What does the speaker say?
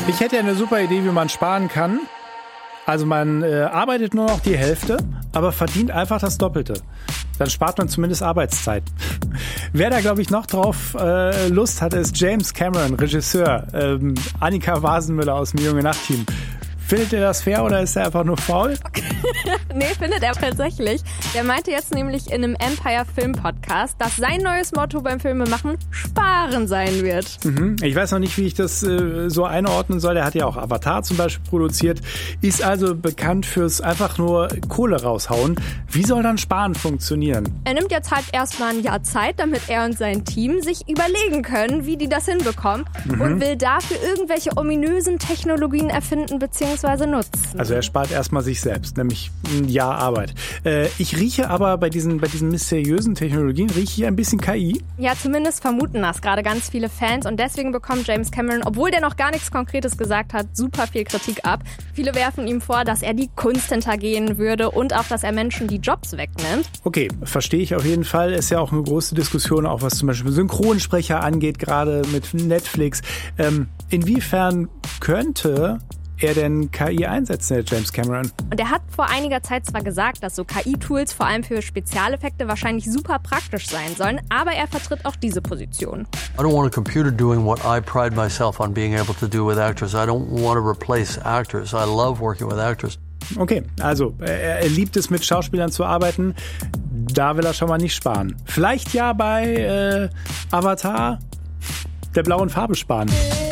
Ich hätte ja eine super Idee, wie man sparen kann. Also man arbeitet nur noch die Hälfte, aber verdient einfach das Doppelte. Dann spart man zumindest Arbeitszeit. Wer da, glaube ich, noch drauf Lust hat, ist James Cameron, Regisseur. Annika Wasenmüller aus dem Junge-Nacht-Team. Findet ihr das fair oder ist er einfach nur faul? Nee, findet er tatsächlich. Der meinte jetzt nämlich in einem Empire-Film-Podcast, dass sein neues Motto beim Filmemachen Sparen sein wird. Ich weiß noch nicht, wie ich das so einordnen soll. Der hat ja auch Avatar zum Beispiel produziert. Ist also bekannt fürs einfach nur Kohle raushauen. Wie soll dann Sparen funktionieren? Er nimmt jetzt halt erstmal ein Jahr Zeit, damit er und sein Team sich überlegen können, wie die das hinbekommen und will dafür irgendwelche ominösen Technologien erfinden bzw. nutzen. Also er spart erstmal sich selbst, nämlich ein Jahr Arbeit. Ich rieche aber bei diesen mysteriösen Technologien, rieche ich ein bisschen KI. Ja, zumindest vermuten das gerade ganz viele Fans und deswegen bekommt James Cameron, obwohl der noch gar nichts Konkretes gesagt hat, super viel Kritik ab. Viele werfen ihm vor, dass er die Kunst hintergehen würde und auch, dass er Menschen die Jobs wegnimmt. Okay, verstehe ich auf jeden Fall. Ist ja auch eine große Diskussion, auch was zum Beispiel Synchronsprecher angeht, gerade mit Netflix. Inwiefern könnte er denn KI einsetzen, der James Cameron? Und er hat vor einiger Zeit zwar gesagt, dass so KI-Tools vor allem für Spezialeffekte wahrscheinlich super praktisch sein sollen, aber er vertritt auch diese Position. I don't want a computer doing what I pride myself on being able to do with actors. I don't want to replace actors. I love working with actors. Okay, also er liebt es, mit Schauspielern zu arbeiten. Da will er schon mal nicht sparen. Vielleicht ja bei Avatar der blauen Farbe sparen.